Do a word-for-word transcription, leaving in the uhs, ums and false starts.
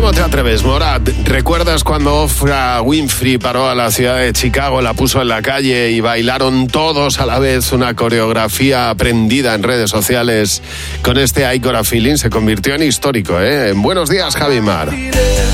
¿Cómo te atreves, Morat? ¿Recuerdas cuando Oprah Winfrey paró a la ciudad de Chicago, la puso en la calle y bailaron todos a la vez una coreografía aprendida en redes sociales con este I Got a Feeling? Se convirtió en histórico, ¿eh? En Buenos Días, Javi Mar.